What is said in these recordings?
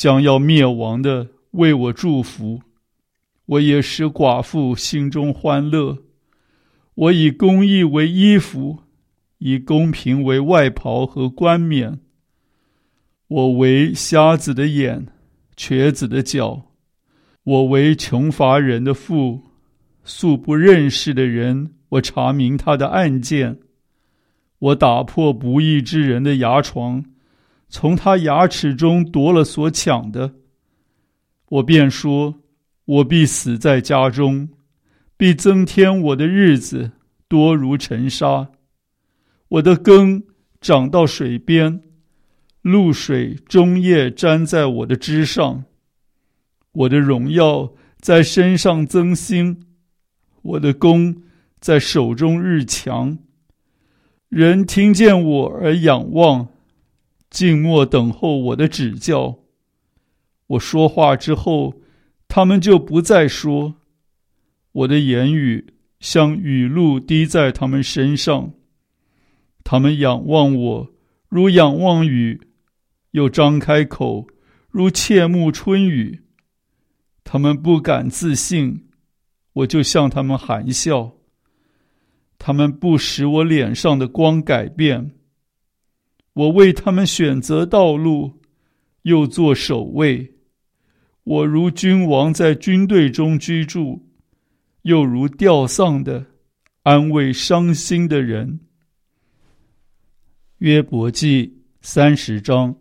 将要灭亡的为我祝福。我也使寡妇心中欢乐。我以公义为衣服，以公平为外袍和冠冕。我为瞎子的眼，瘸子的脚。我为穷乏人的父，素不认识的人，我查明他的案件。我打破不义之人的牙床，从他牙齿中夺了所抢的。我便说，我必死在家中，必增添我的日子多如尘沙。我的根长到水边，露水终夜沾在我的枝上。我的荣耀在身上增新，我的弓在手中日强。人听见我而仰望，静默等候我的指教。我说话之后，他们就不再说。我的言语像雨露滴在他们身上。他们仰望我，如仰望雨，又张开口，如切慕春雨。他们不敢自信，我就向他们含笑。他们不使我脸上的光改变。我为他们选择道路，又做守卫。我如君王在军队中居住，又如吊丧的安慰伤心的人。约伯记30章。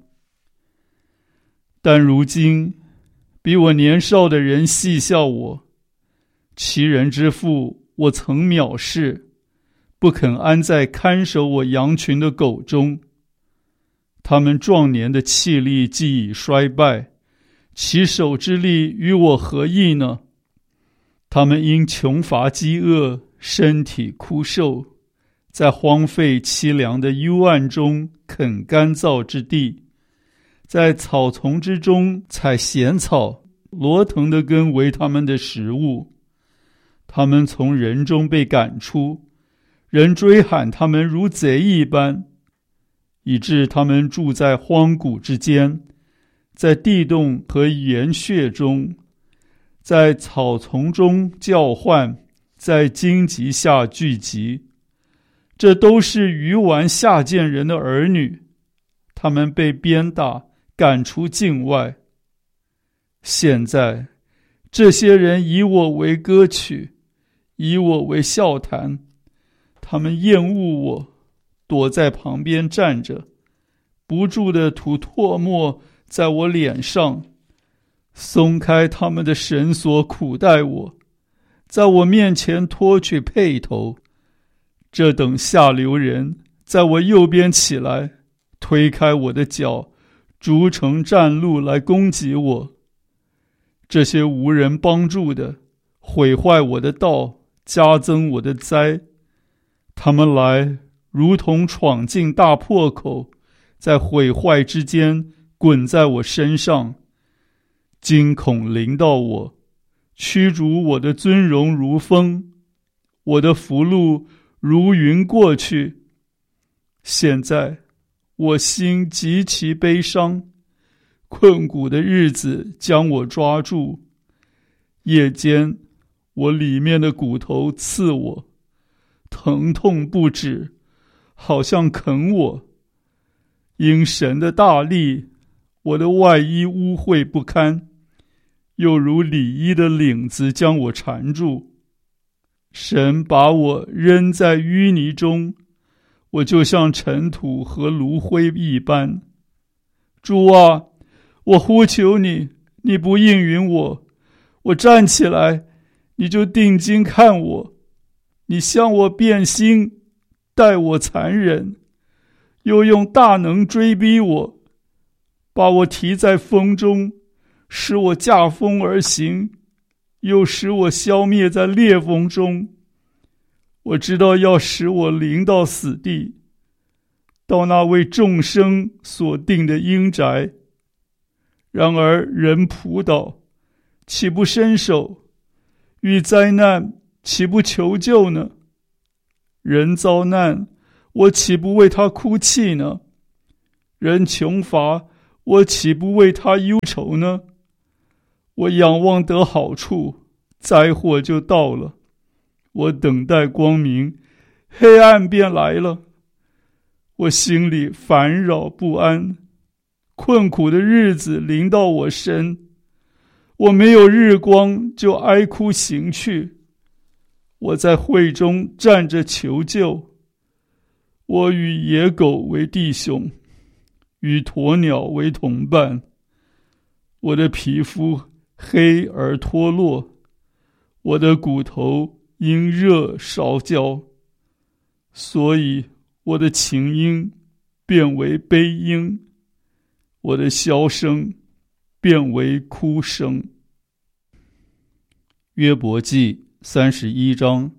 但如今比我年少的人戏笑我，其人之父我曾藐视，不肯安在看守我羊群的狗中。他们壮年的气力既已衰败，其手之力与我何异呢？他们因穷乏饥饿，身体枯瘦，在荒废凄凉的幽暗中啃干燥之地，在草丛之中采咸草，罗藤的根为他们的食物。他们从人中被赶出，人追喊他们如贼一般，以致他们住在荒谷之间，在地洞和岩穴中，在草丛中叫唤，在荆棘下聚集。这都是愚顽下贱人的儿女，他们被鞭打，赶出境外。现在这些人以我为歌曲，以我为笑谈。他们厌恶我，躲在旁边站着，不住地吐唾沫在我脸上，松开他们的绳索苦待我，在我面前脱去辔头。这等下流人在我右边起来，推开我的脚，筑成战路来攻击我。这些无人帮助的，毁坏我的道，加增我的灾。他们来如同闯进大破口，在毁坏之间滚在我身上。惊恐临到我，驱逐我的尊荣如风，我的福禄如云过去。现在我心极其悲伤，困苦的日子将我抓住。夜间我里面的骨头刺我，疼痛不止，好像啃我。因神的大力，我的外衣污秽不堪，又如里衣的领子将我缠住。神把我扔在淤泥中，我就像尘土和炉灰一般。主啊，我呼求你，你不应允我。我站起来，你就定睛看我。你向我变心，待我残忍，又用大能追逼我，把我提在风中，使我驾风而行，又使我消灭在烈风中。我知道要使我临到死地，到那为众生所定的阴宅。然而人仆倒，岂不伸手？遇灾难，岂不求救呢？人遭难，我岂不为他哭泣呢？人穷乏， 我岂不为他忧愁呢？我仰望得好处，灾祸就到了；我等待光明，黑暗便来了。我心里烦扰不安，困苦的日子临到我身，我没有日光，就哀哭行去。我在会中站着求救，我与野狗为弟兄，与鸵鸟为同伴。我的皮肤黑而脱落，我的骨头因热烧焦，所以我的琴音变为悲音，我的箫声变为哭声。约伯记31章。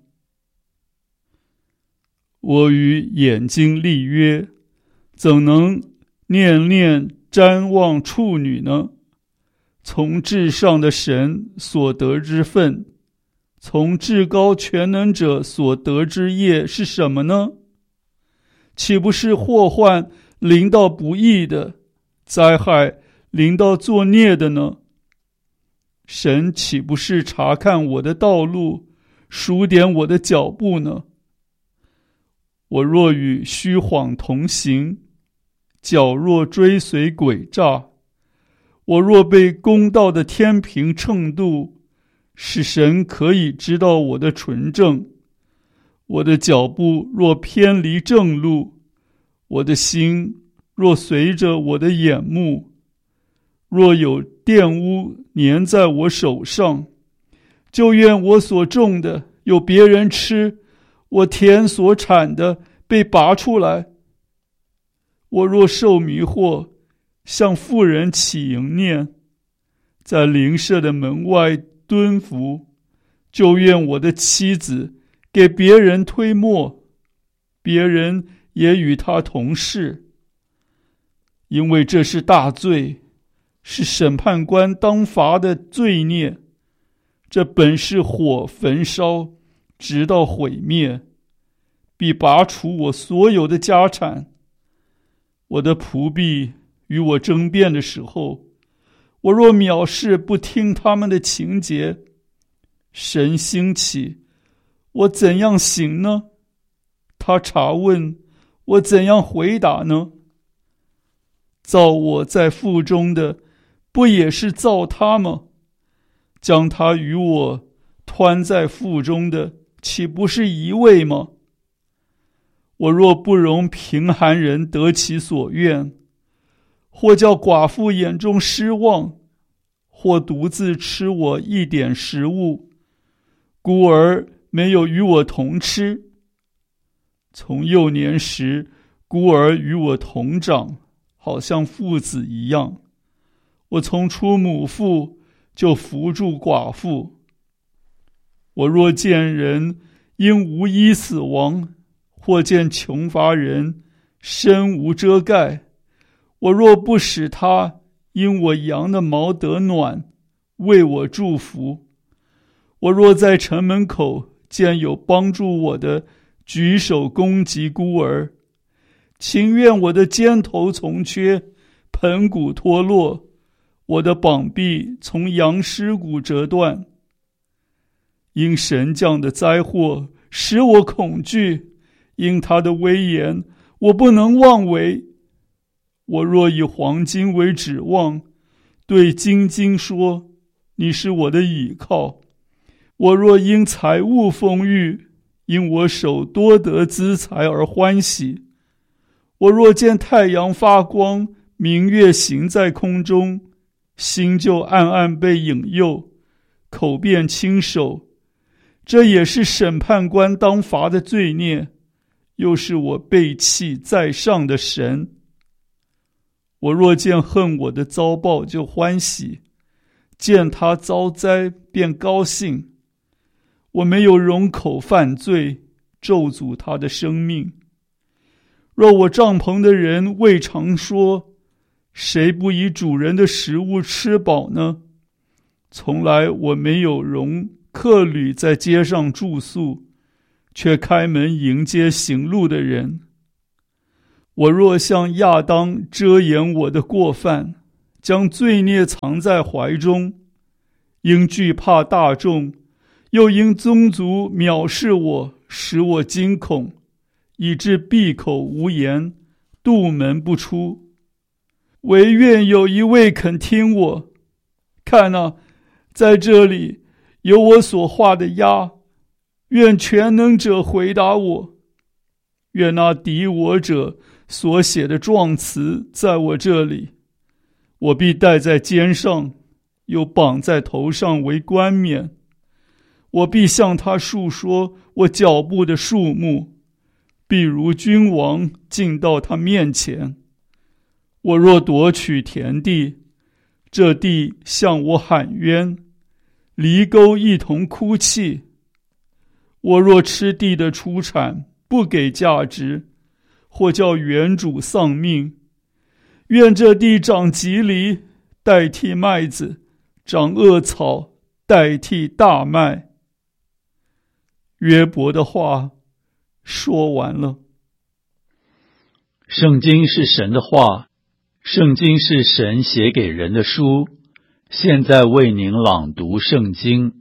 我与眼睛立约，怎能念念瞻望处女呢？从至上的神所得之分，从至高全能者所得之业是什么呢？岂不是祸患临到不义的，灾害临到作孽的呢？神岂不是查看我的道路，数点我的脚步呢？我若与虚谎同行，脚若追随诡诈，我若被公道的天平秤度，使神可以知道我的纯正。我的脚步若偏离正路，我的心若随着我的眼目，若有玷污粘在我手上，就愿我所种的有别人吃，我田所产的被拔出来。我若受迷惑，向妇人起淫念，在邻舍的门外蹲伏，就愿我的妻子给别人推磨，别人也与他同事。因为这是大罪，是审判官当罚的罪孽，这本是火焚烧，直到毁灭，必拔除我所有的家产。我的仆婢与我争辩的时候，我若藐视不听他们的情节，神兴起，我怎样行呢？他查问，我怎样回答呢？造我在腹中的，不也是造他吗？将他与我湍在腹中的，岂不是一位吗？我若不容贫寒人得其所愿，或叫寡妇眼中失望，或独自吃我一点食物，孤儿没有与我同吃。从幼年时，孤儿与我同长，好像父子一样。我从出母腹，就扶助寡妇。我若见人因无衣死亡，或见穷乏人身无遮盖，我若不使他因我羊的毛得暖，为我祝福。我若在城门口见有帮助我的，举手攻击孤儿，情愿我的肩头从缺，盆骨脱落，我的膀臂从羊尸骨折断。因神降的灾祸使我恐惧，因他的威严我不能妄为。我若以黄金为指望，对金金说，你是我的倚靠。我若因财物丰裕，因我手多得资财而欢喜。我若见太阳发光，明月行在空中，心就暗暗被引诱，口便轻手，这也是审判官当罚的罪孽，又是我背弃在上的神。我若见恨我的遭报就欢喜，见他遭灾便高兴。我没有容口犯罪，咒诅他的生命。若我帐篷的人未尝说，谁不以主人的食物吃饱呢？从来我没有容客旅在街上住宿，却开门迎接行路的人。我若向亚当遮掩我的过犯， 将罪孽藏在怀中，因惧怕大众，又因宗族藐视我，使我惊恐，以致闭口无言，杜门不出。唯愿有一位肯听我。看啊，在这里有我所画的鸭，愿全能者回答我。愿那敌我者所写的状词在我这里，我必戴在肩上，又绑在头上为冠冕。我必向他述说我脚步的数目，必如君王进到他面前。我若夺取田地，这地向我喊冤，犁沟一同哭泣。我若吃地的出产，不给价值，或叫原主丧命，愿这地长棘藜代替麦子，长恶草代替大麦。约伯的话说完了。 圣经是神的话，圣经是神写给人的书，现在为您朗读圣经。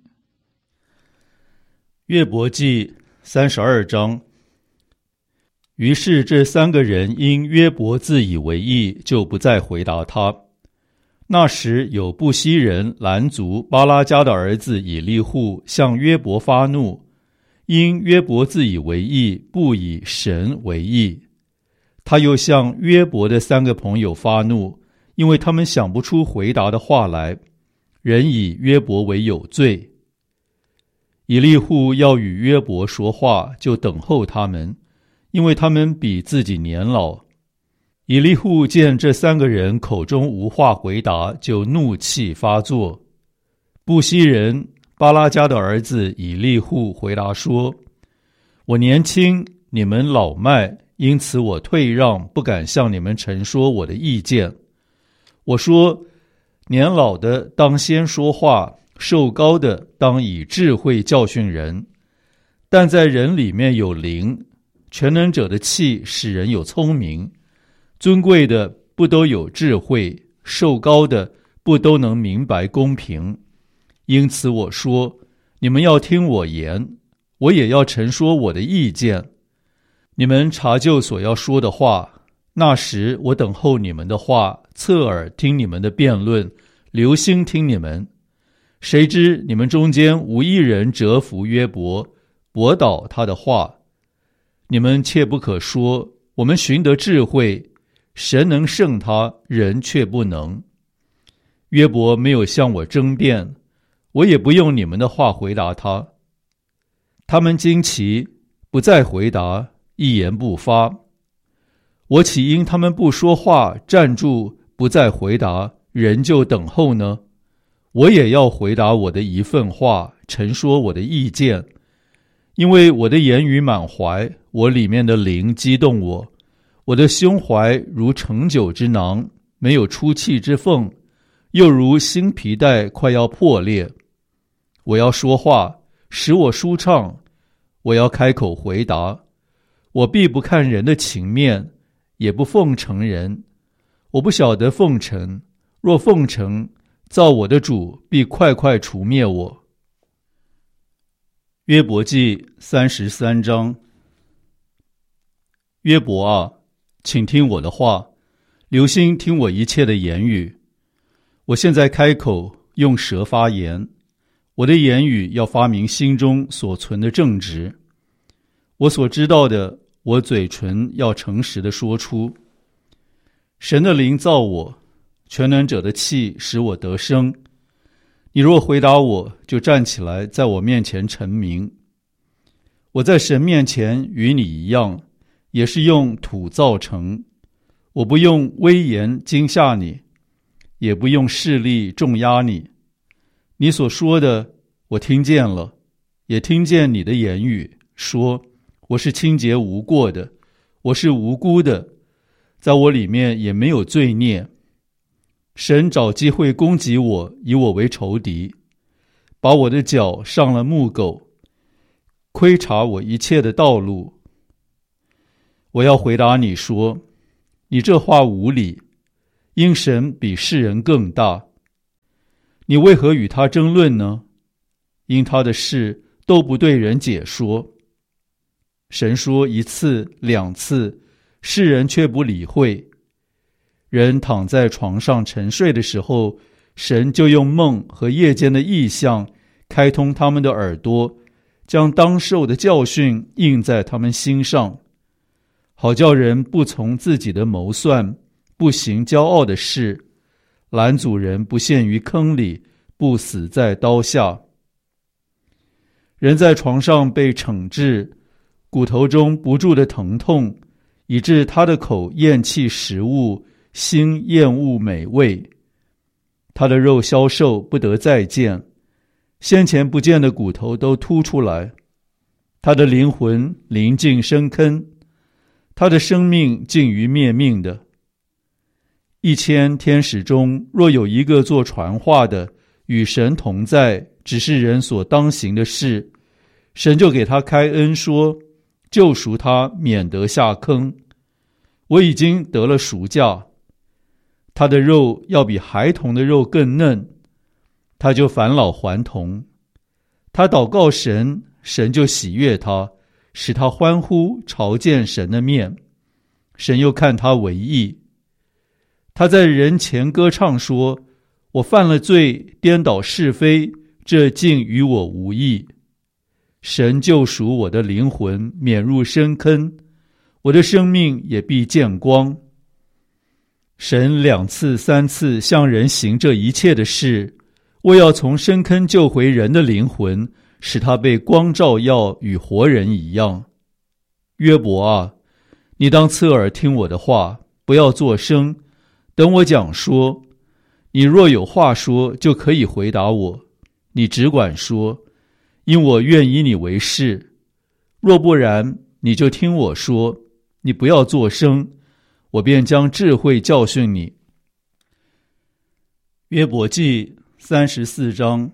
约伯记32章。于是这三个人因约伯自以为义，就不再回答他。那时有布西人兰族巴拉迦的儿子以利户向约伯发怒，因约伯自以为义，不以神为义。他又向约伯的三个朋友发怒，因为他们想不出回答的话来，人以约伯为有罪。以利户要与约伯说话，就等候他们，因为他们比自己年老。以利户见这三个人口中无话回答，就怒气发作。布西人巴拉迦的儿子以利户回答说：我年轻，你们老迈，因此我退让，不敢向你们陈说我的意见。我说，年老的当先说话，寿高的当以智慧教训人。但在人里面有灵，全能者的气使人有聪明。尊贵的不都有智慧，寿高的不都能明白公平。因此我说，你们要听我言，我也要陈说我的意见。你们查究所要说的话，那时我等候你们的话，侧耳听你们的辩论，留心听你们。谁知你们中间无一人折服约伯，驳倒他的话。你们切不可说，我们寻得智慧，神能胜他，人却不能。约伯没有向我争辩，我也不用你们的话回答他。他们惊奇，不再回答，一言不发。我岂因他们不说话，站住，不再回答，人就等候呢？我也要回答我的一份话，陈说我的意见。因为我的言语满怀，我里面的灵激动我，我的胸怀如盛酒之囊，没有出气之缝，又如新皮带快要破裂。我要说话，使我舒畅，我要开口回答。我必不看人的情面，也不奉承人。我不晓得奉承，若奉承，造我的主必快快除灭我。约伯记33章。约伯啊，请听我的话，留心听我一切的言语。我现在开口，用舌发言，我的言语要发明心中所存的正直。我所知道的，我嘴唇要诚实地说出。神的灵造我，全能者的气使我得生。你若回答我，就站起来，在我面前陈明。我在神面前与你一样，也是用土造成。我不用威严惊吓你，也不用势力重压你。你所说的，我听见了，也听见你的言语，说我是清洁无过的，我是无辜的，在我里面也没有罪孽。神找机会攻击我，以我为仇敌，把我的脚上了木狗，窥察我一切的道路。我要回答你说，你这话无理， 因神比世人更大。你为何与他争论呢？因他的事都不对人解说。神说一次两次，世人却不理会。人躺在床上沉睡的时候，神就用梦和夜间的异象开通他们的耳朵，将当受的教训印在他们心上，好叫人不从自己的谋算，不行骄傲的事，拦阻人不陷于坑里，不死在刀下。人在床上被惩治，骨头中不住的疼痛，以致他的口厌弃食物，心厌恶美味。他的肉消瘦，不得再见，先前不见的骨头都凸出来。他的灵魂临近深坑，他的生命近于灭命的。1000天使中，若有一个做传话的，与神同在，只是人所当行的事，神就给他开恩说，救赎他，免得下坑。我已经得了赎价。他的肉要比孩童的肉更嫩，他就返老还童。他祷告神，神就喜悦他，使他欢呼，朝见神的面。神又看他为义。他在人前歌唱说，我犯了罪，颠倒是非，这竟与我无益。神救赎我的灵魂，免入深坑，我的生命也必见光。神2次3次向人行这一切的事，为要从深坑救回人的灵魂，使他被光照耀，与活人一样。约伯啊，你当侧耳听我的话，不要作声，等我讲说。你若有话说，就可以回答我，你只管说，因我愿以你为是。若不然，你就听我说，你不要作声，我便将智慧教训你。约伯记34章。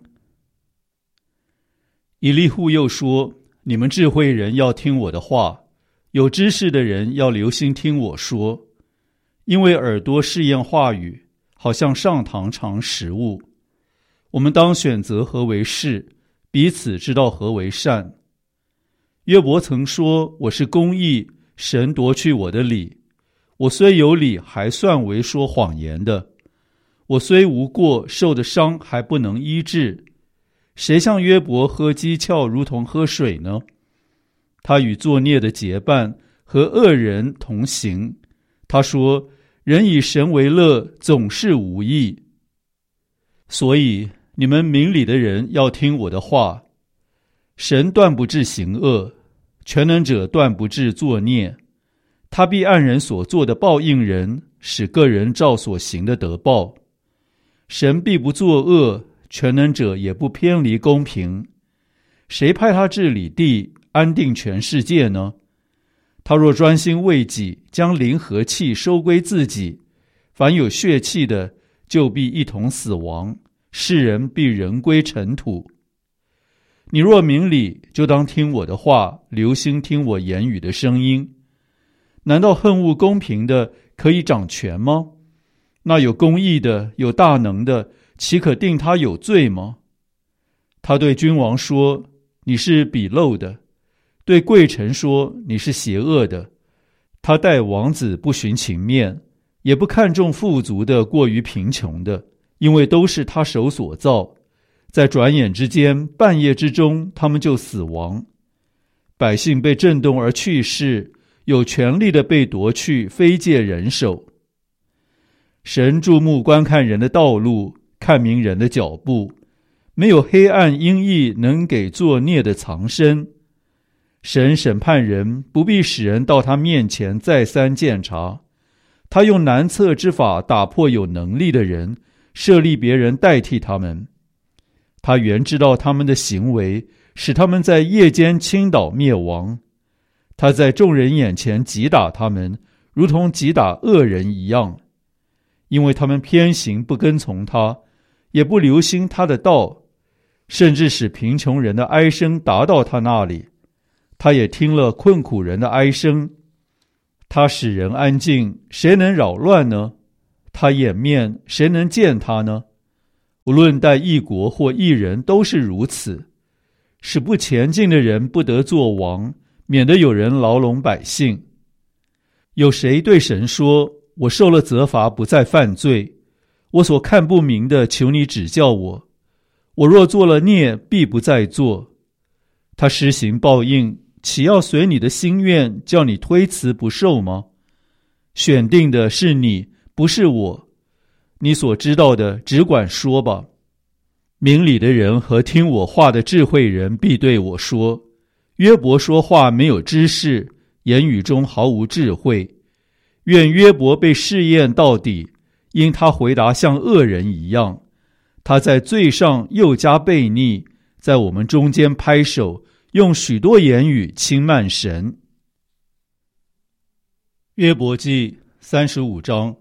以利户又说，你们智慧人要听我的话，有知识的人要留心听我说，因为耳朵试验话语，好像上膛尝食物。我们当选择何为是，彼此知道何为善。约伯曾说，我是公义，神夺去我的理。我虽有理，还算为说谎言的。我虽无过，受的伤还不能医治。谁像约伯喝讥诮如同喝水呢？他与作孽的结伴，和恶人同行。他说，人以神为乐，总是无益。所以你们明理的人要听我的话。神断不致行恶，全能者断不致作孽。他必按人所做的报应人，使个人照所行的得报。神必不作恶，全能者也不偏离公平。谁派他治理地，安定全世界呢？他若专心为己，将灵和气收归自己，凡有血气的，就必一同死亡，世人必人归尘土。你若明理，就当听我的话，留心听我言语的声音。难道恨恶公平的可以掌权吗？那有公义的，有大能的，岂可定他有罪吗？他对君王说，你是鄙陋的；对贵臣说，你是邪恶的。他待王子不徇情面，也不看重富足的过于贫穷的，因为都是他手所造。在转眼之间，半夜之中，他们就死亡。百姓被震动而去世，有权力的被夺去，非借人手。神注目观看人的道路，看明人的脚步，没有黑暗阴翳能给作孽的藏身。神审判人，不必使人到他面前再三鉴察。他用难测之法打破有能力的人，设立别人代替他们。他原知道他们的行为，使他们在夜间倾倒灭亡。他在众人眼前击打他们，如同击打恶人一样，因为他们偏行不跟从他，也不留心他的道，甚至使贫穷人的哀声达到他那里。他也听了困苦人的哀声。他使人安静，谁能扰乱呢？ 他掩面，谁能见他呢？无论待一国或一人都是如此，使不前进的人不得作王，免得有人牢笼百姓。有谁对神说，我受了责罚，不再犯罪，我所看不明的，求你指教我，我若做了孽，必不再做。他施行报应，岂要随你的心愿，叫你推辞不受吗？选定的是你，不是我，你所知道的只管说吧。明理的人和听我话的智慧人必对我说，约伯说话没有知识，言语中毫无智慧。愿约伯被试验到底，因他回答像恶人一样。他在罪上又加悖逆，在我们中间拍手，用许多言语轻慢神。约伯记35章。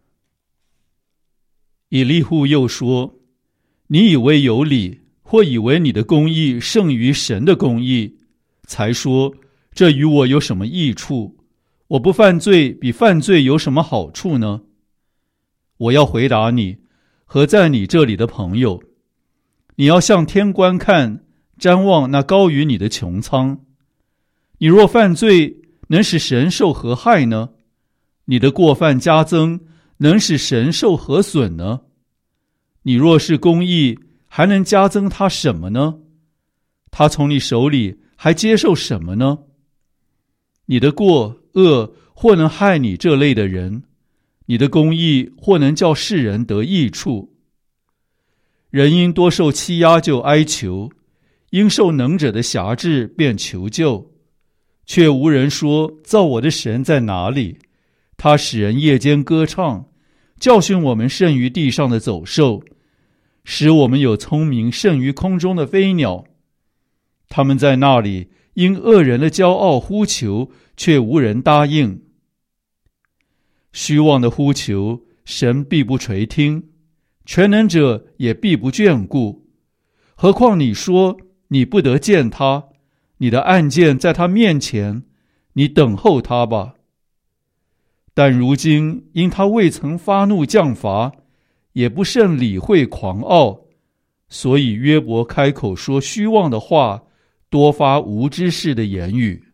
以利户又说，你以为有理，或以为你的公义胜于神的公义，才说这与我有什么益处？我不犯罪，比犯罪有什么好处呢？我要回答你和在你这里的朋友，你要向天观看，瞻望那高于你的穹苍。你若犯罪，能使神受何害呢？你的过犯加增，能使神受何损呢？你若是公义，还能加增他什么呢？他从你手里还接受什么呢？你的过恶或能害你这类的人，你的公义或能叫世人得益处。人因多受欺压就哀求，因受能者的辖制便求救，却无人说造我的神在哪里？他使人夜间歌唱，教训我们胜于地上的走兽，使我们有聪明胜于空中的飞鸟。他们在那里因恶人的骄傲呼求，却无人答应。虚妄的呼求，神必不垂听，全能者也必不眷顾。何况你说你不得见他，你的案件在他面前，你等候他吧。但如今因他未曾发怒降罚，也不甚理会狂傲，所以约伯开口说虚妄的话，多发无知识的言语。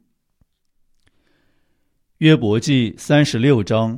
约伯记36章。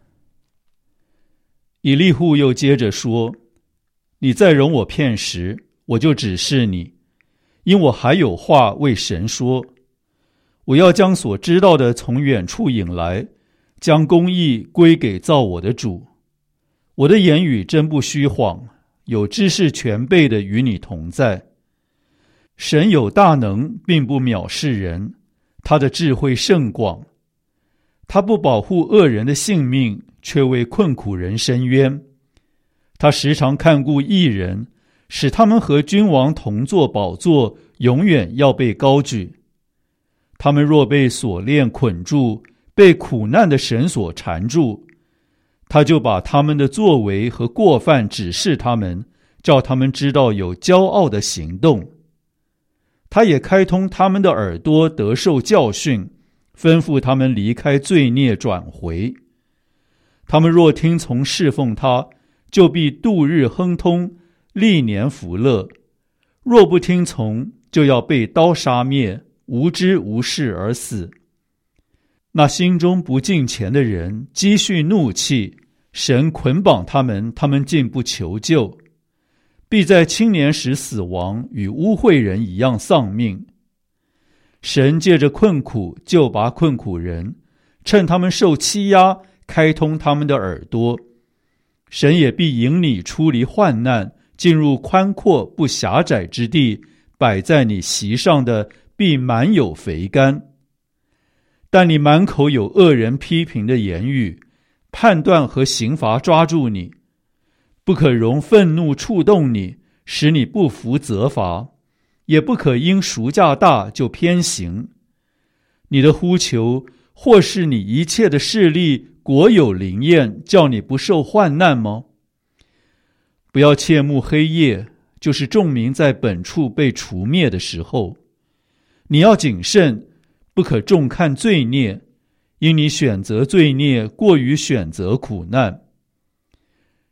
以利户又接着说，你再容我片时，我就指示你，因我还有话为神说。我要将所知道的从远处引来，将公义归给造我的主。我的言语真不虚谎，有知识全备的与你同在。神有大能，并不藐视人，他的智慧甚广。他不保护恶人的性命，却为困苦人伸冤。他时常看顾义人，使他们和君王同坐宝座，永远要被高举。他们若被锁链捆住，被苦难的绳索缠住，他就把他们的作为和过犯指示他们，叫他们知道有骄傲的行动。他也开通他们的耳朵，得受教训，吩咐他们离开罪孽，转回。他们若听从侍奉他，就必度日亨通，历年福乐；若不听从，就要被刀杀灭，无知无事而死。那心中不敬虔的人积蓄怒气，神捆绑他们，他们竟不求救，必在青年时死亡，与污秽人一样丧命。神借着困苦救拔困苦人，趁他们受欺压，开通他们的耳朵。神也必引你出离患难，进入宽阔不狭窄之地，摆在你席上的必满有肥甘。但你满口有恶人批评的言语，判断和刑罚抓住你，不可容愤怒触动你，使你不服责罚，也不可因赎价大就偏行。你的呼求，或是你一切的势力，果有灵验，叫你不受患难吗？不要切慕黑夜，就是众民在本处被除灭的时候。你要谨慎，不可重看罪孽，因你选择罪孽，过于选择苦难。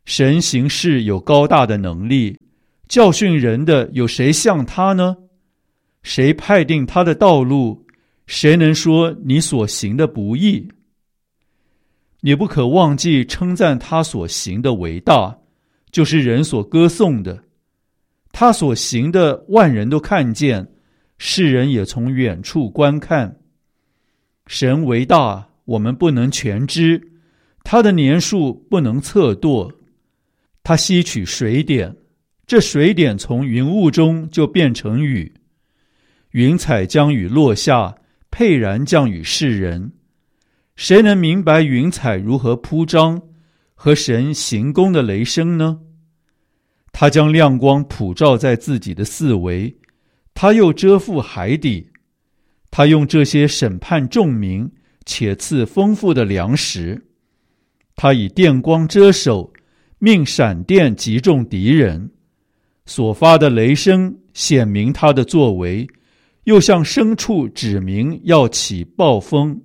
神行事有高大的能力，教训人的有谁像他呢？谁派定他的道路？谁能说你所行的不义？你不可忘记称赞他所行的为大，就是人所歌颂的。他所行的万人都看见，世人也从远处观看。神为大，我们不能全知，他的年数不能测度。他吸取水点，这水点从云雾中就变成雨。云彩将雨落下，沛然降与世人。谁能明白云彩如何铺张，和神行宫的雷声呢？他将亮光普照在自己的四围，他又遮覆海底。他用这些审判众民，且赐丰富的粮食。他以电光遮手，命闪电击中敌人。所发的雷声显明他的作为，又向牲畜指明要起暴风。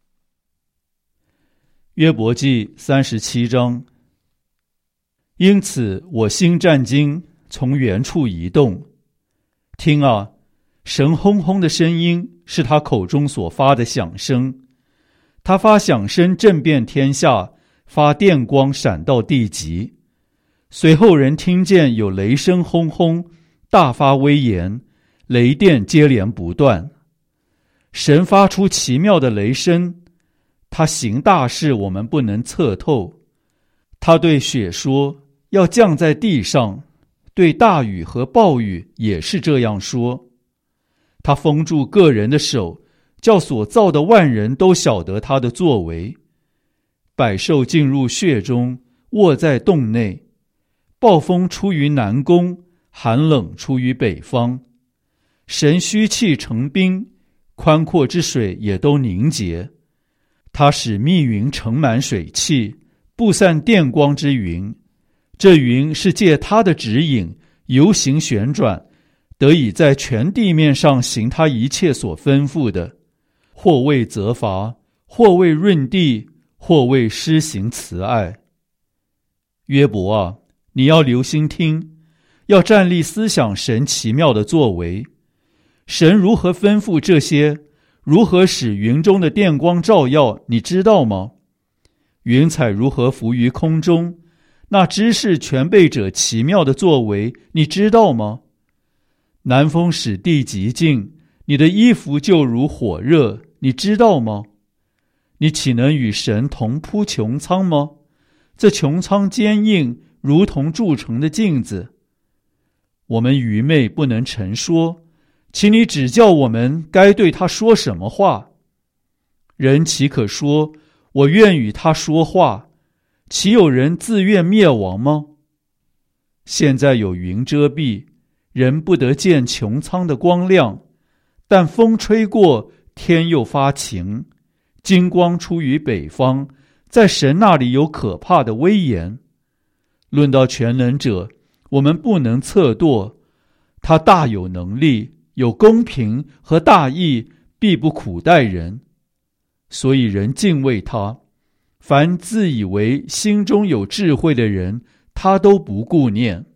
约伯记37章。因此我心战惊，从原处移动。听啊，神轰轰的声音是他口中所发的响声。他发响声震遍天下，发电光闪到地极。随后人听见有雷声轰轰，大发威严，雷电接连不断。神发出奇妙的雷声，他行大事，我们不能测透。他对雪说，要降在地上，对大雨和暴雨也是这样说。他封住个人的手，叫所造的万人都晓得他的作为。百兽进入穴中，卧在洞内。暴风出于南宫，寒冷出于北方。神虚气成冰，宽阔之水也都凝结。他使密云盛满水汽，布散电光之云。这云是借他的指引，游行旋转，得以在全地面上行他一切所吩咐的，或为责罚，或为润地，或为施行慈爱。约伯啊，你要留心听，要站立思想神奇妙的作为。神如何吩咐这些，如何使云中的电光照耀，你知道吗？云彩如何浮于空中，那知识全备者奇妙的作为，你知道吗？南风使地极静，你的衣服就如火热，你知道吗？你岂能与神同铺穹苍吗？这穹苍坚硬，如同铸成的镜子。我们愚昧不能陈说，请你指教我们该对他说什么话。人岂可说，我愿与他说话？岂有人自愿灭亡吗？现在有云遮蔽，人不得见穹苍的光亮，但风吹过，天又发晴，金光出于北方，在神那里有可怕的威严。论到全能者，我们不能测度，他大有能力，有公平和大义，必不苦待人。所以人敬畏他，凡自以为心中有智慧的人，他都不顾念。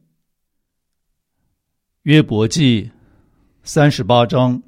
约伯记38章。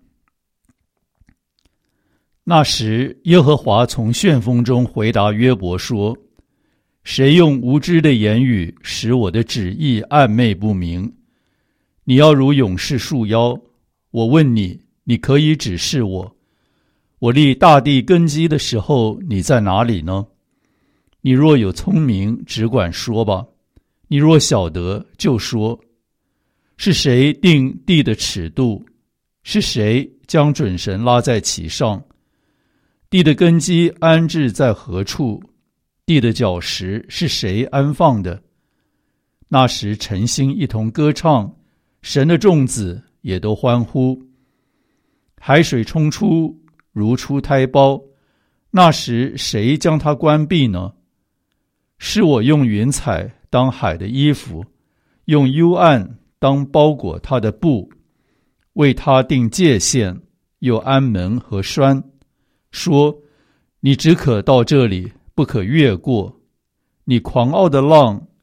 那时耶和华从旋风中回答约伯说，谁用无知的言语使我的旨意暧昧不明？你要如勇士束腰，我问你，你可以指示我。我立大地根基的时候，你在哪里呢？你若有聪明，只管说吧；你若晓得，就说。是谁定地的尺度？是谁将准绳拉在其上？地的根基安置在何处？地的角石是谁安放的？那时晨星一同歌唱，神的众子也都欢呼。海水冲出，如出胎胞，那时谁将它关闭呢？是我用云彩当海的衣服，用幽暗当包裹它的布，为它定界限，又安门和栓，说，你只可到这里，不可越过。你狂傲的浪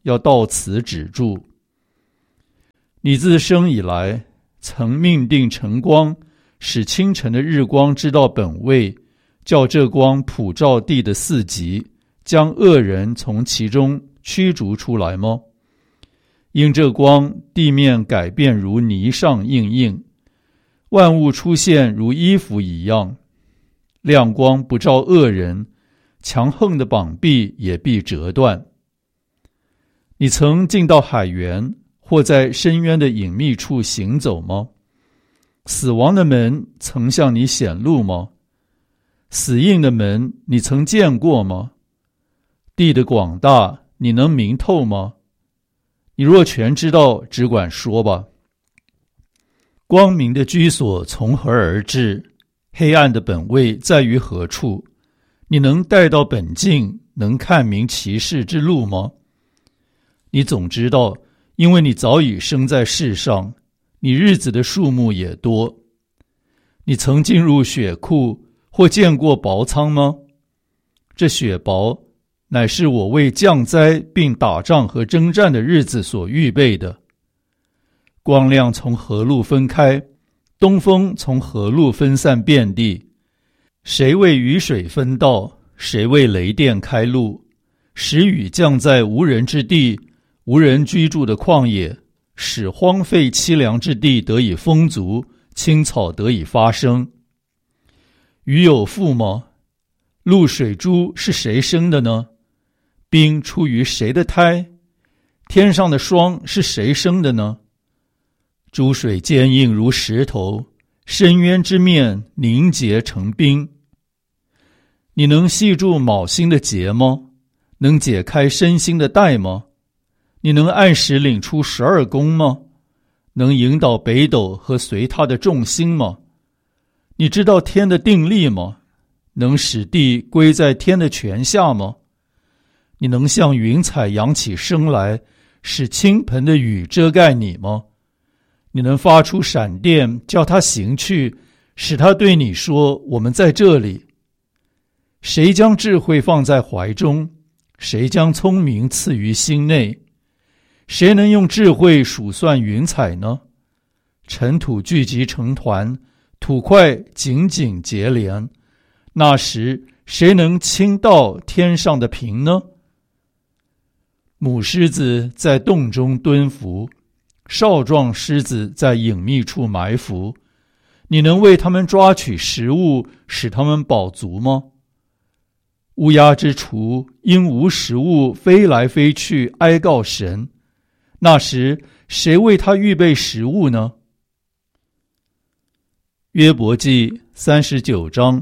要到此止住。你自生以来，曾命定晨光，使清晨的日光知道本位，叫这光普照地的四极，将恶人从其中驱逐出来吗？因这光，地面改变如泥上印印，万物出现如衣服一样。亮光不照恶人，强横的膀臂也必折断。你曾进到海源，或在深渊的隐秘处行走吗？死亡的门曾向你显露吗？死荫的门你曾见过吗？地的广大你能明透吗？你若全知道，只管说吧。光明的居所从何而至？黑暗的本位在于何处？你能带到本境，能看明其事之路吗？你总知道，因为你早已生在世上，你日子的数目也多。你曾进入血库，或见过雹仓吗？这雪雹乃是我为降灾并打仗和征战的日子所预备的。光亮从何路分开？东风从何路分散遍地？谁为雨水分道？谁为雷电开路？使雨降在无人之地，无人居住的旷野，使荒废凄凉之地得以丰足，青草得以发生。雨有父吗？露水珠是谁生的呢？冰出于谁的胎？天上的霜是谁生的呢？珠水坚硬如石头，深渊之面凝结成冰。你能系住卯星的结吗？能解开身心的带吗？你能按时领出12宫吗？能引导北斗和随它的众星吗？你知道天的定力吗？能使地归在天的权下吗？你能向云彩扬起声来，使倾盆的雨遮盖你吗？你能发出闪电，叫它行去，使它对你说：我们在这里。谁将智慧放在怀中？谁将聪明赐于心内？谁能用智慧数算云彩呢？尘土聚集成团，土块紧紧结连，那时谁能倾倒天上的平呢？母狮子在洞中蹲伏，少壮狮子在隐秘处埋伏，你能为他们抓取食物，使他们饱足吗？乌鸦之雏因无食物飞来飞去哀告神，那时谁为他预备食物呢？约伯记39章。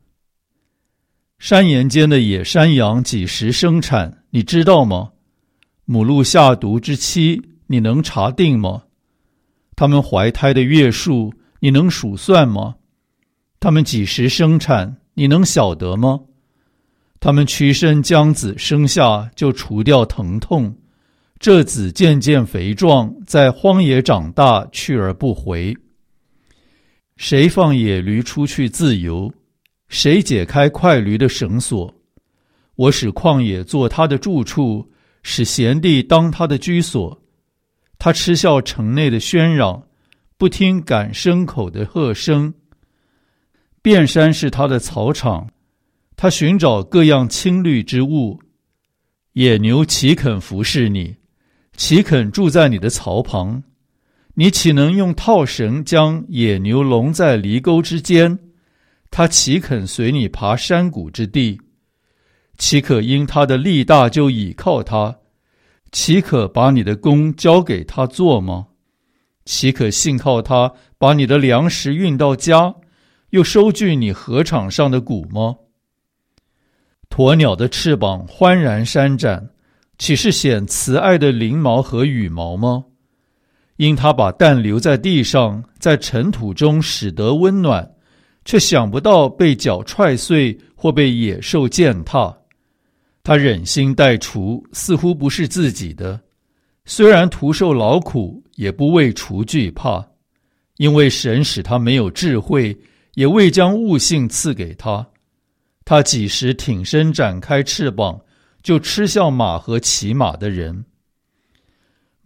山岩间的野山羊几时生产，你知道吗？母鹿下犊之期，你能查定吗？他们怀胎的月数，你能数算吗？他们几时生产，你能晓得吗？他们屈身将子生下，就除掉疼痛，这子渐渐肥壮，在荒野长大，去而不回。谁放野驴出去自由？谁解开快驴的绳索？我使旷野做他的住处，使闲地当他的居所。他嗤笑城内的喧嚷，不听赶牲口的喝声。遍山是他的草场，他寻找各样青绿之物。野牛岂肯服侍你？岂肯住在你的槽旁？你岂能用套绳将野牛笼在犁沟之间？他岂肯随你爬山谷之地？岂可因他的力大就倚靠他？岂可把你的工交给他做吗？岂可信靠他把你的粮食运到家，又收据你禾场上的谷吗？鸵鸟的翅膀欢然扇展，岂是显慈爱的翎毛和羽毛吗？因他把蛋留在地上，在尘土中使得温暖，却想不到被脚踹碎或被野兽践踏。他忍心待雏，似乎不是自己的，虽然徒受劳苦，也不为雏惧怕，因为神使他没有智慧，也未将悟性赐给他。他几时挺身展开翅膀，就嗤笑马和骑马的人。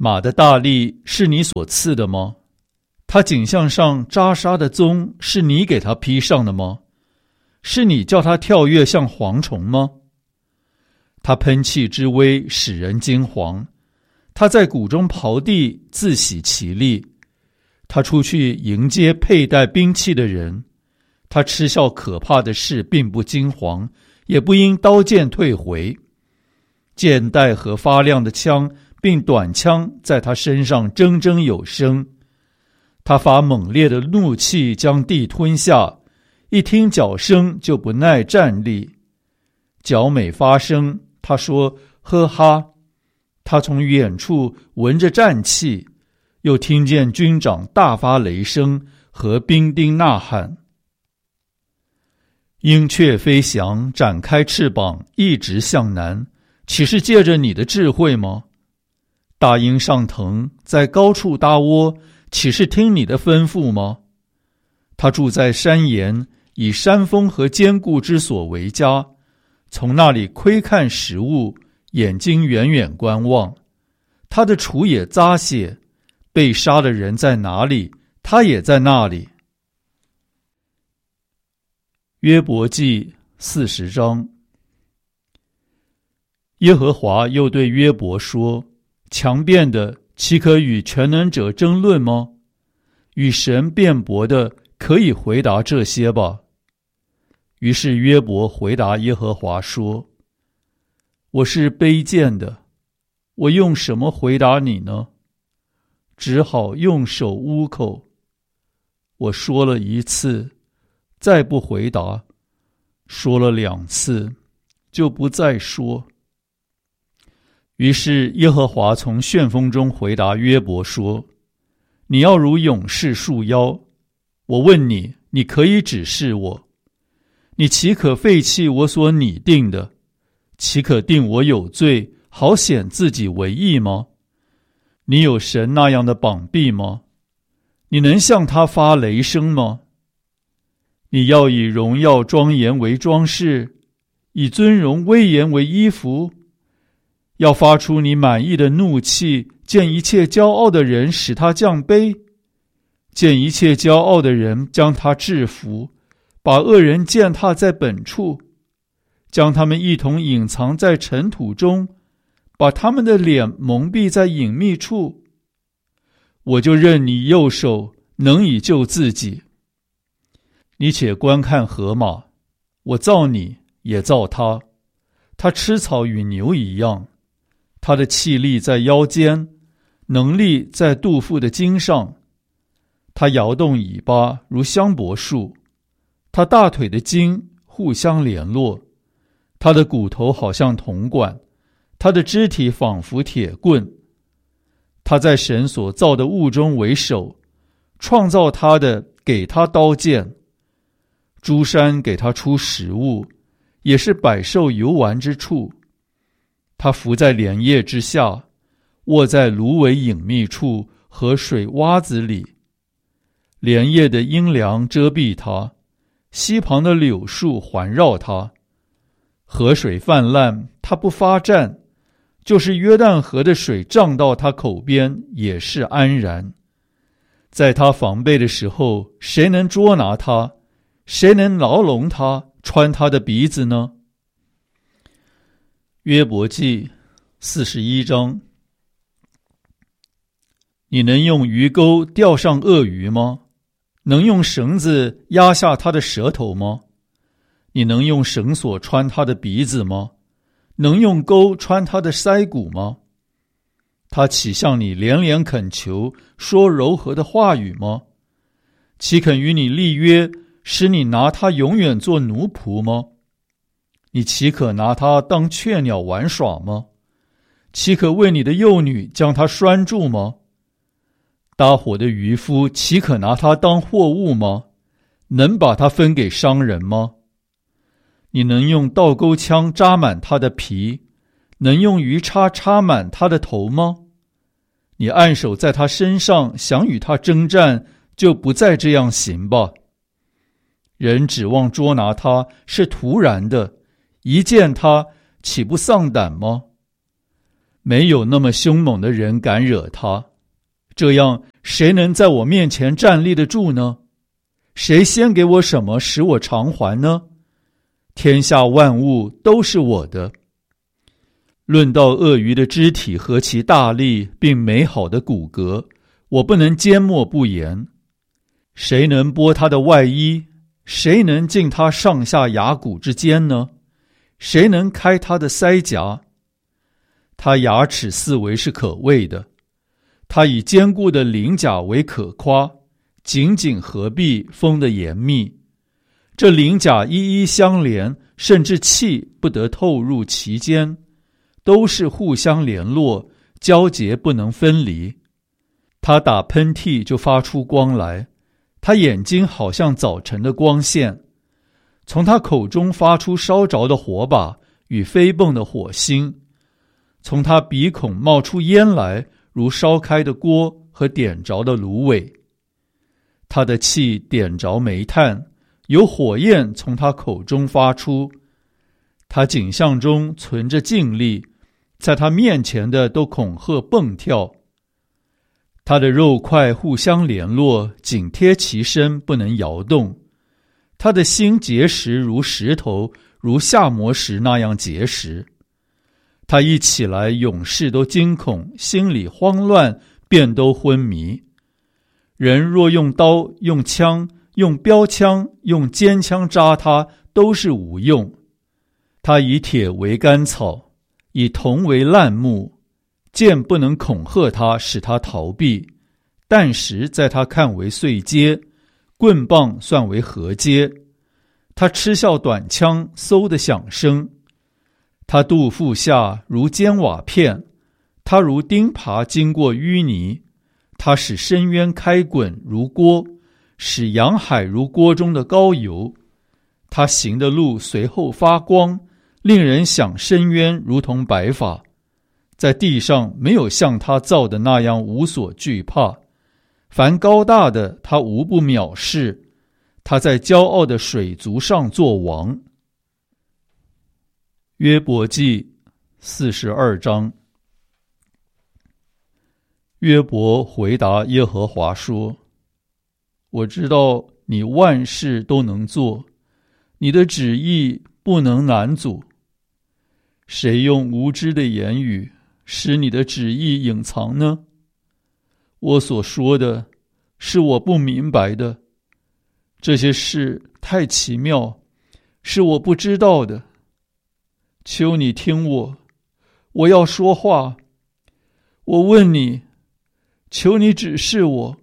马的大力是你所赐的吗？他颈项上扎沙的鬃是你给他披上的吗？是你叫他跳跃像蝗虫吗？他喷气之威使人惊惶，他在谷中刨地，自喜其力。他出去迎接佩戴兵器的人，他嗤笑可怕的事，并不惊惶，也不因刀剑退回。箭袋和发亮的枪并短枪在他身上铮铮有声。他发猛烈的怒气将地吞下，一听脚声就不耐站立。脚每发声，他说呵哈。他从远处闻着战气，又听见军长大发雷声和兵丁呐喊。鹰雀飞翔，展开翅膀，一直向南，岂是借着你的智慧吗？大鹰上腾，在高处搭窝，岂是听你的吩咐吗？他住在山岩，以山峰和坚固之所为家，从那里窥看食物，眼睛远远观望。他的厨也扎血，被杀的人在哪里，他也在那里。约伯记40章。耶和华又对约伯说：强辩的岂可与全能者争论吗？与神辩驳的可以回答这些吧。于是约伯回答耶和华说：我是卑贱的，我用什么回答你呢？只好用手捂口。我说了一次，再不回答；说了2次，就不再说。于是耶和华从旋风中回答约伯说：你要如勇士束腰。我问你，你可以指示我。你岂可废弃我所拟定的？岂可定我有罪，好显自己为义吗？你有神那样的膀臂吗？你能向他发雷声吗？你要以荣耀庄严为装饰，以尊荣威严为衣服，要发出你满意的怒气，见一切骄傲的人使他降卑，见一切骄傲的人将他制服，把恶人践踏在本处，将他们一同隐藏在尘土中，把他们的脸蒙蔽在隐秘处。我就任你右手能以救自己。你且观看河马，我造你，也造他，他吃草与牛一样，他的气力在腰间，能力在肚腹的筋上。他摇动尾巴如香柏树，他大腿的筋互相联络，他的骨头好像铜管，他的肢体仿佛铁棍。他在神所造的物中为首，创造他的给他刀剑。诸山给他出食物，也是百兽游玩之处。他伏在莲叶之下，卧在芦苇隐秘处和水洼子里。莲叶的阴凉遮蔽他，溪旁的柳树环绕他。河水泛滥，他不发战，就是约旦河的水涨到他口边，也是安然。在他防备的时候，谁能捉拿他？谁能牢笼他，穿他的鼻子呢？约伯记41章。你能用鱼钩钓上鳄鱼吗？能用绳子压下他的舌头吗？你能用绳索穿他的鼻子吗？能用钩穿他的腮骨吗？他岂向你连连恳求，说柔和的话语吗？岂肯与你立约，使你拿他永远做奴仆吗？你岂可拿他当雀鸟玩耍吗？岂可为你的幼女将他拴住吗？搭伙的渔夫岂可拿他当货物吗？能把他分给商人吗？你能用倒钩枪扎满他的皮，能用鱼叉插满他的头吗？你按手在他身上，想与他征战，就不再这样行吧。人指望捉拿他是突然的，一见他岂不丧胆吗？ 没有那么凶猛的人敢惹他。这样，谁能在我面前站立得住呢？谁先给我什么使我偿还呢？天下万物都是我的。论到鳄鱼的肢体和其大力并美好的骨骼，我不能缄默不言。谁能剥它的外衣？谁能进它上下牙骨之间呢？谁能开它的腮颊？它牙齿四围是可畏的，它以坚固的鳞甲为可夸，紧紧合闭，封得严密。这鳞甲一一相连，甚至气不得透入其间，都是互相联络，交结不能分离。他打喷嚏就发出光来，他眼睛好像早晨的光线，从他口中发出烧着的火把与飞蹦的火星，从他鼻孔冒出烟来，如烧开的锅和点着的芦苇。他的气点着煤炭，有火焰从他口中发出。他颈项中存着劲力，在他面前的都恐吓蹦跳。他的肉块互相联络，紧贴其身，不能摇动。他的心结实如石头，如下磨石那样结实。他一起来，勇士都惊恐，心里慌乱，便都昏迷。人若用刀、用枪、用标枪、用尖枪扎他，都是无用。他以铁为干草，以铜为烂木，剑不能恐吓他，使他逃避；弹石在他看为碎阶，棍棒算为合阶。他嗤笑短枪，嗖的响声。他肚腹下如尖瓦片，他如钉耙经过淤泥。他使深渊开滚如锅，使洋海如锅中的高油。他行的路随后发光，令人想深渊如同白发。在地上没有像他造的那样无所惧怕，凡高大的他无不藐视。他在骄傲的水族上作王。约伯记42章。约伯回答耶和华说：我知道你万事都能做，你的旨意不能难阻。谁用无知的言语使你的旨意隐藏呢？我所说的是我不明白的，这些事太奇妙，是我不知道的。求你听我，我要说话。我问你，求你指示我。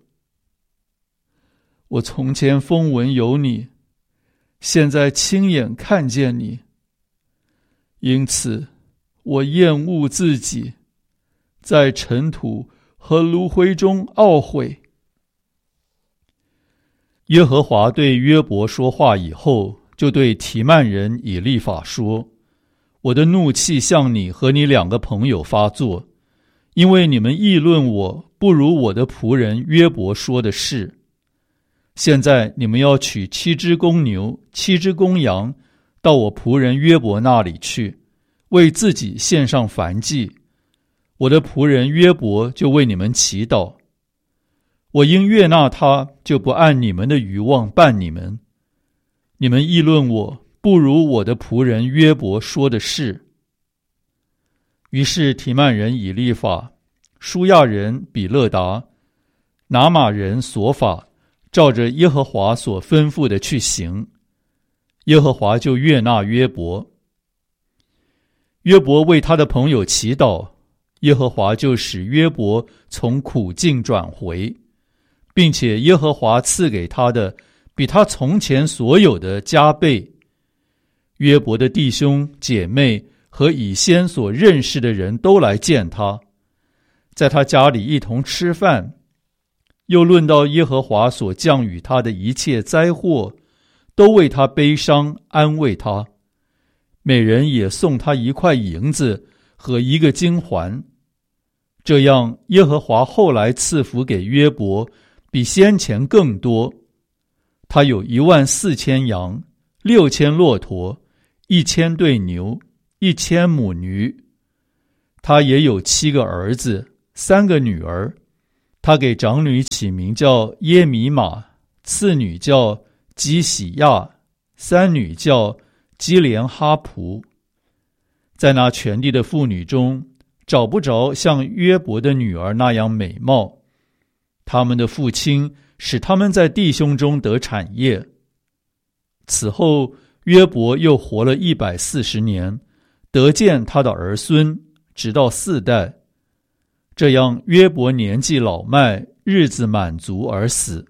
我从前风闻有你，现在亲眼看见你，因此我厌恶自己，在尘土和炉灰中懊悔。耶和华对约伯说话以后，就对提曼人以利法说：我的怒气向你和你2个朋友发作，因为你们议论我不如我的仆人约伯说的是。现在你们要取7只公牛、7只公羊，到我仆人约伯那里去，为自己献上燔祭。我的仆人约伯就为你们祈祷。我因悦纳他，就不按你们的愚妄办你们。你们议论我不如我的仆人约伯说的是。于是提曼人以利法、舒亚人比勒达、拿玛人索法，照着耶和华所吩咐的去行。耶和华就悦纳约伯。约伯为他的朋友祈祷，耶和华就使约伯从苦境转回，并且耶和华赐给他的比他从前所有的加倍。约伯的弟兄姐妹和以先所认识的人都来见他，在他家里一同吃饭。又论到耶和华所降与他的一切灾祸，都为他悲伤，安慰他。每人也送他1块银子和1个金环。这样耶和华后来赐福给约伯，比先前更多。他有14000羊，6000骆驼，1000对牛，1000母驴。 他也有7个儿子，3个女儿。他给长女起名叫耶米玛，次女叫基喜亚，三女叫基连哈蒲。在那全地的妇女中，找不着像约伯的女儿那样美貌。他们的父亲使他们在弟兄中得产业。此后，约伯又活了140年，得见他的儿孙，直到4代。这样，约伯年纪老迈，日子满足而死。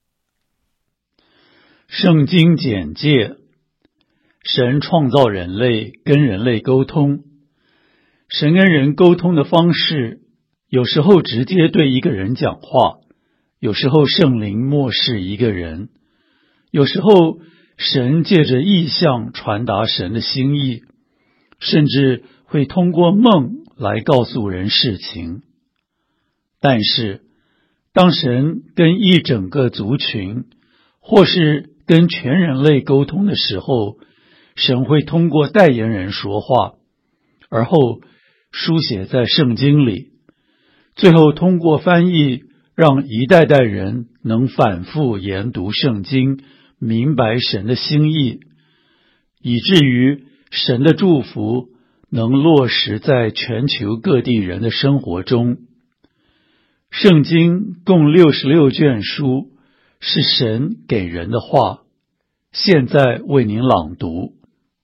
圣经简介：神创造人类，跟人类沟通。神跟人沟通的方式，有时候直接对一个人讲话，有时候圣灵默示一个人，有时候神借着异象传达神的心意，甚至会通过梦来告诉人事情。但是，当神跟一整个族群，或是跟全人类沟通的时候，神会通过代言人说话，而后书写在圣经里，最后通过翻译，让一代代人能反复研读圣经，明白神的心意，以至于神的祝福能落实在全球各地人的生活中。圣经共66卷书，是神给人的话。现在为您朗读。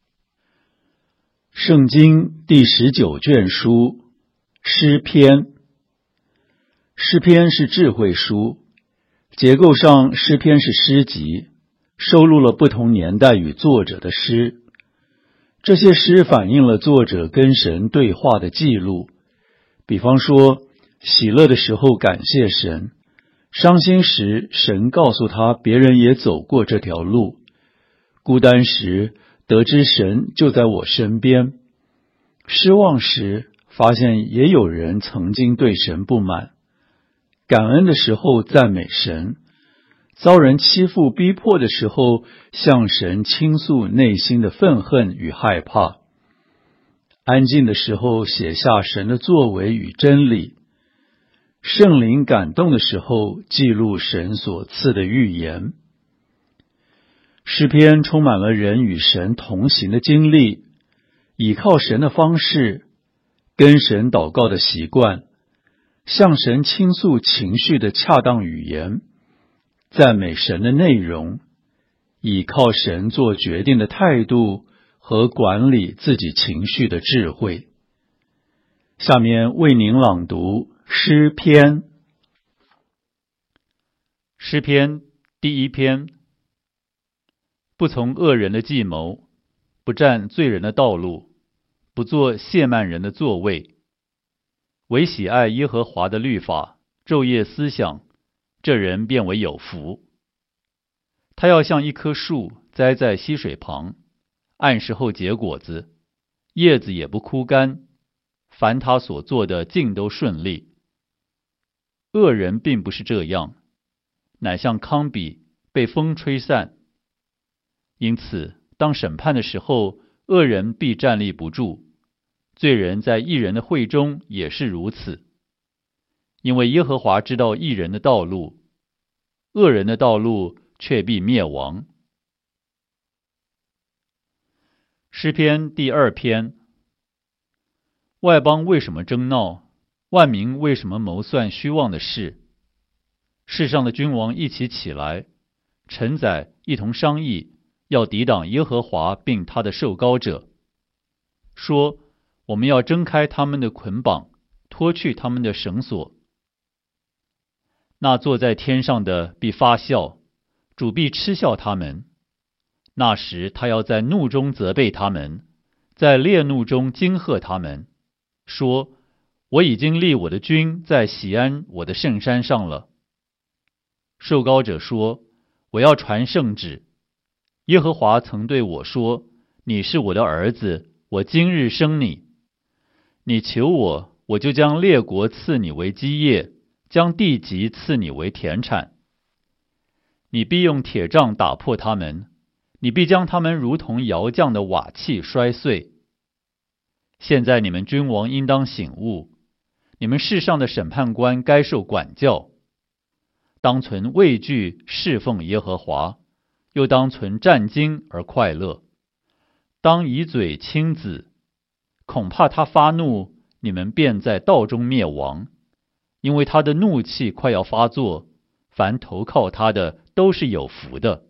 圣经第19卷书，诗篇。诗篇是智慧书，结构上诗篇是诗集，收录了不同年代与作者的诗。这些诗反映了作者跟神对话的记录，比方说，喜乐的时候感谢神，伤心时神告诉他别人也走过这条路，孤单时得知神就在我身边，失望时发现也有人曾经对神不满，感恩的时候赞美神，遭人欺负逼迫的时候向神倾诉内心的愤恨与害怕，安静的时候写下神的作为与真理，圣灵感动的时候记录神所赐的预言。诗篇充满了人与神同行的经历，倚靠神的方式，跟神祷告的习惯，向神倾诉情绪的恰当语言，赞美神的内容，倚靠神做决定的态度和管理自己情绪的智慧。下面为您朗读诗篇。 诗篇第1篇：不从恶人的计谋，不占罪人的道路，不做亵慢人的座位，唯喜爱耶和华的律法，昼夜思想，这人便为有福。他要像一棵树栽在溪水旁，按时后结果子，叶子也不枯干，凡他所做的尽都顺利。恶人并不是这样，乃像糠秕被风吹散。因此，当审判的时候，恶人必站立不住，罪人在义人的会中也是如此。因为耶和华知道义人的道路，恶人的道路却必灭亡。诗篇第2篇：外邦为什么争闹？万民为什么谋算虚妄的事？世上的君王一起起来，臣宰一同商议，要抵挡耶和华并他的受膏者，说：我们要挣开他们的捆绑，脱去他们的绳索。那坐在天上的必发笑，主必嗤笑他们。那时他要在怒中责备他们，在烈怒中惊吓他们，说：我已经立我的君在锡安我的圣山上了。受膏者说：我要传圣旨。耶和华曾对我说：你是我的儿子，我今日生你。你求我，我就将列国赐你为基业，将地极赐你为田产。你必用铁杖打破他们，你必将他们如同窑匠的瓦器摔碎。 现在你们君王应当醒悟，你们世上的审判官该受管教，当存畏惧侍奉耶和华，又当存战兢而快乐，当以嘴亲子，恐怕他发怒，你们便在道中灭亡，因为他的怒气快要发作，凡投靠他的都是有福的。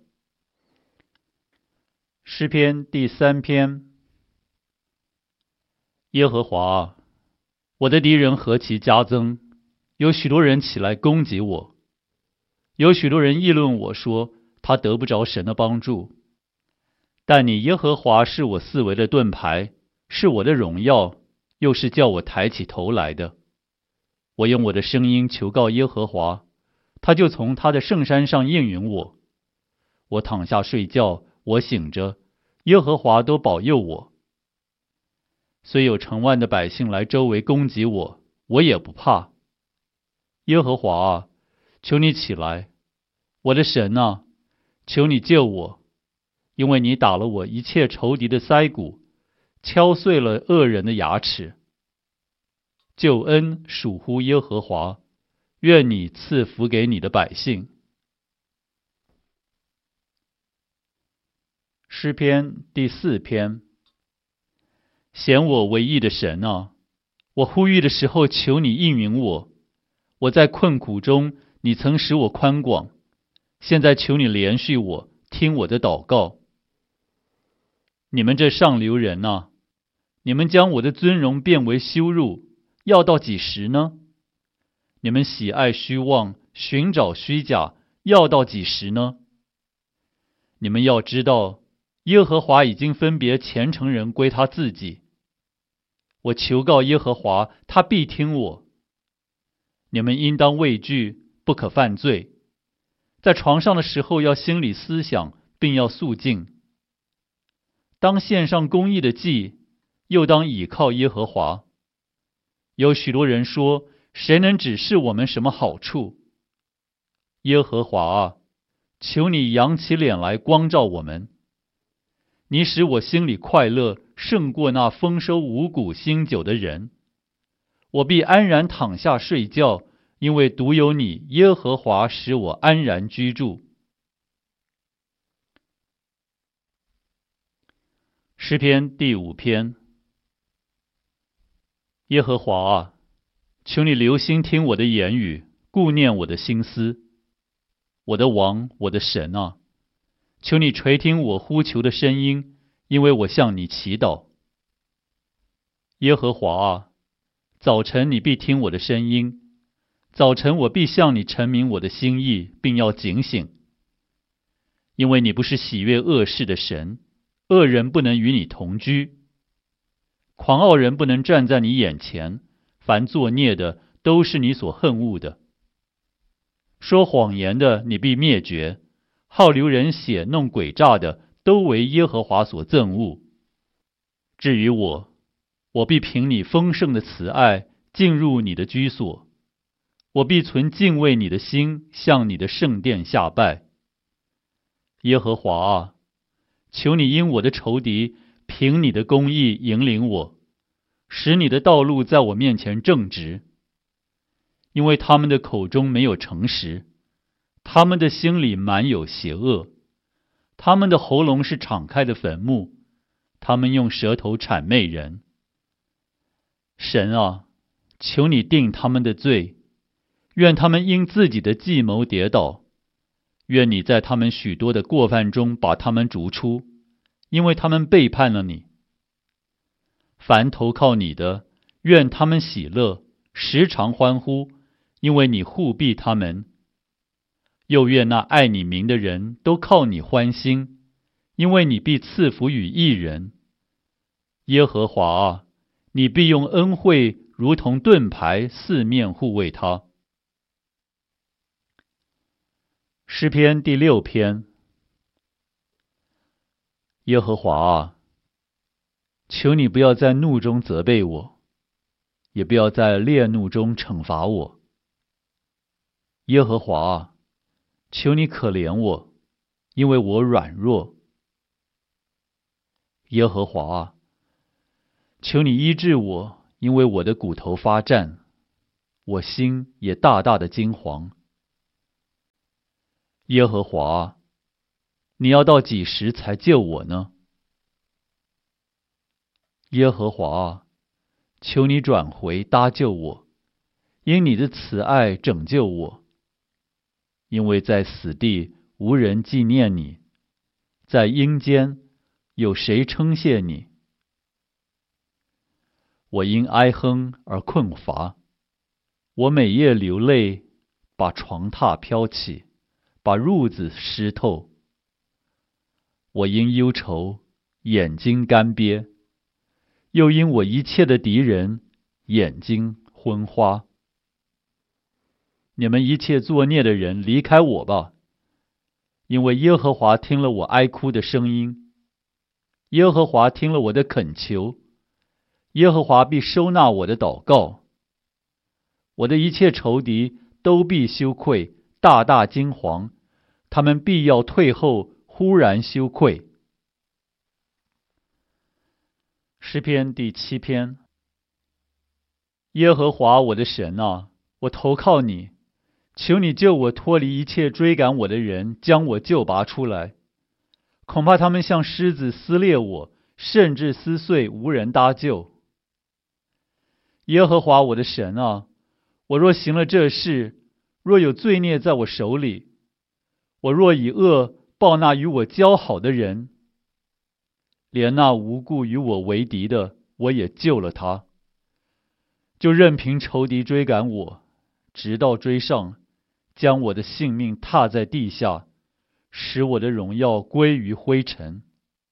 诗篇第3篇。耶和华啊，我的敌人何其加增，有许多人起来攻击我，有许多人议论我说，他得不着神的帮助。但你耶和华是我四围的盾牌，是我的荣耀，又是叫我抬起头来的。我用我的声音求告耶和华，他就从他的圣山上应允我。我躺下睡觉，我醒着，耶和华都保佑我。虽有成万的百姓来周围攻击我，我也不怕。耶和华啊，求你起来，我的神啊，求你救我，因为你打了我一切仇敌的腮骨，敲碎了恶人的牙齿。救恩属乎耶和华，愿你赐福给你的百姓。诗篇第4篇。显我为义的神啊，我呼吁的时候，求你应允我。我在困苦中，你曾使我宽广，现在求你怜恤我，听我的祷告。你们这上流人啊，你们将我的尊荣变为羞辱，要到几时呢？你们喜爱虚妄，寻找虚假，要到几时呢？你们要知道，耶和华已经分别虔诚人归他自己。我求告耶和华，他必听我。你们应当畏惧，不可犯罪。在床上的时候要心里思想，并要肃静。当献上公义的祭，又当倚靠耶和华。有许多人说，谁能指示我们什么好处？耶和华啊，求你扬起脸来光照我们。你使我心里快乐，胜过那丰收五谷新酒的人。我必安然躺下睡觉，因为独有你，耶和华使我安然居住。诗篇第5篇。耶和华啊，求你留心听我的言语，顾念我的心思。我的王，我的神啊，求你垂听我呼求的声音，因为我向你祈祷。耶和华啊，早晨你必听我的声音，早晨我必向你陈明我的心意，并要警醒。因为你不是喜悦恶事的神，恶人不能与你同居，狂傲人不能站在你眼前，凡作孽的都是你所恨恶的。说谎言的你必灭绝，好流人血弄诡诈的都为耶和华所憎恶。至于我，我必凭你丰盛的慈爱进入你的居所，我必存敬畏你的心，向你的圣殿下拜。耶和华啊，求你因我的仇敌凭你的公义引领我，使你的道路在我面前正直。因为他们的口中没有诚实，他们的心里满有邪恶，他们的喉咙是敞开的坟墓，他们用舌头谄媚人。神啊，求你定他们的罪，愿他们因自己的计谋跌倒，愿你在他们许多的过犯中把他们逐出，因为他们背叛了你。凡投靠你的，愿他们喜乐，时常欢呼，因为你护庇他们。又愿那爱你名的人都靠你欢心，因为你必赐福与义人。耶和华啊，你必用恩惠如同盾牌四面护卫他。诗篇第6篇。耶和华啊，求你不要在怒中责备我，也不要在烈怒中惩罚我。耶和华啊，求你可怜我，因为我软弱。耶和华啊， 求你医治我，因为我的骨头发战，我心也大大的惊惶。耶和华，你要到几时才救我呢？耶和华，求你转回搭救我，因你的慈爱拯救我。因为在死地无人纪念你，在阴间有谁称谢你？我因哀哼而困乏，我每夜流泪，把床榻飘起，把褥子湿透。我因忧愁，眼睛干瘪，又因我一切的敌人，眼睛昏花。你们一切作孽的人，离开我吧！因为耶和华听了我哀哭的声音，耶和华听了我的恳求，耶和华必收纳我的祷告。我的一切仇敌都必羞愧，大大惊惶，他们必要退后，忽然羞愧。诗篇第7篇。耶和华我的神啊，我投靠你，求你救我脱离一切追赶我的人，将我救拔出来。恐怕他们像狮子撕裂我，甚至撕碎，无人搭救。耶和华我的神啊，我若行了这事，若有罪孽在我手里，我若以恶报那与我交好的人，连那无故与我为敌的，我也救了他，就任凭仇敌追赶我，直到追上，将我的性命踏在地下，使我的荣耀归于灰尘。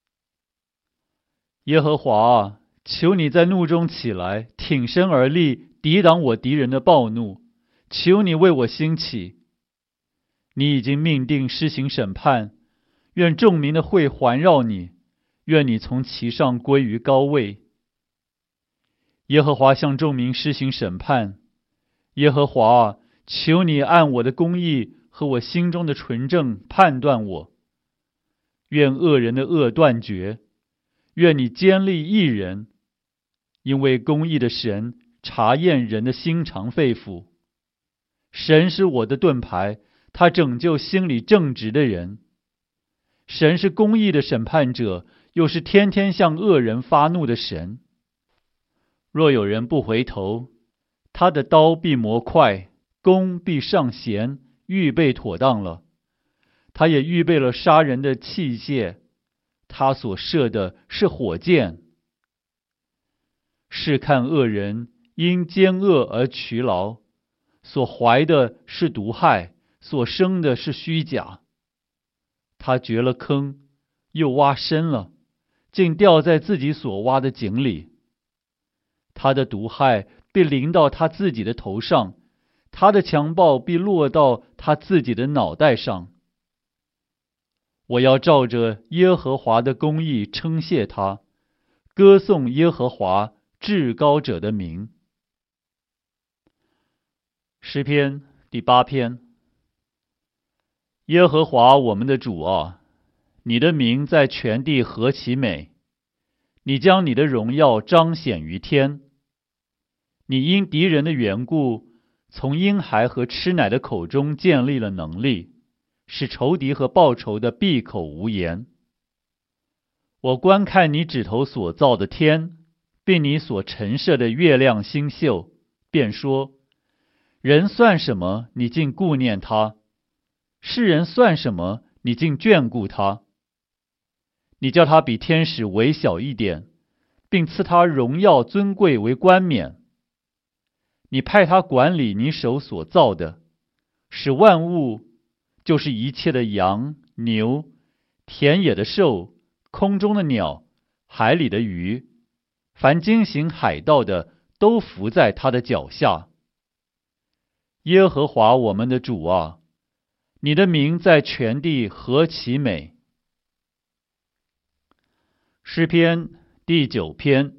耶和华啊，求你在怒中起来，挺身而立，抵挡我敌人的暴怒。求你为我兴起。你已经命定施行审判，愿众民的会环绕你，愿你从其上归于高位。耶和华向众民施行审判。耶和华啊，求你按我的公义和我心中的纯正判断我。愿恶人的恶断绝，愿你坚立义人，因为公义的神查验人的心肠肺腑。神是我的盾牌，他拯救心里正直的人。神是公义的审判者，又是天天向恶人发怒的神。若有人不回头，他的刀必磨快，弓必上弦，预备妥当了。他也预备了杀人的器械，他所射的是火箭。试看恶人因奸恶而劬劳，所怀的是毒害，所生的是虚假。他掘了坑，又挖深了，竟掉在自己所挖的井里。他的毒害必临到他自己的头上，他的强暴必落到他自己的脑袋上。我要照着耶和华的公义称谢他，歌颂耶和华至高者的名。诗篇第8篇。耶和华我们的主啊，你的名在全地何其美！你将你的荣耀彰显于天。你因敌人的缘故，从婴孩和吃奶的口中建立了能力，使仇敌和报仇的闭口无言。我观看你指头所造的天，并你所陈设的月亮星宿，便说：人算什么，你竟顾念他；世人算什么，你竟眷顾他。你叫他比天使微小一点，并赐他荣耀尊贵为冠冕。你派他管理你手所造的，使万物，就是一切的羊、牛、田野的兽、空中的鸟、海里的鱼，凡经行海道的，都伏在他的脚下。耶和华我们的主啊，你的名在全地何其美！诗篇第9篇。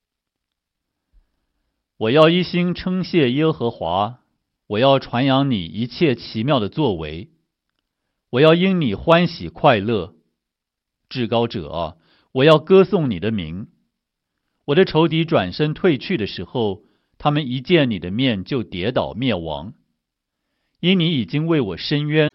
我要一心称谢耶和华，我要传扬你一切奇妙的作为，我要因你欢喜快乐。至高者啊，我要歌颂你的名， 我的仇敌转身退去的时候，他们一见你的面就跌倒灭亡。因你已经为我伸冤，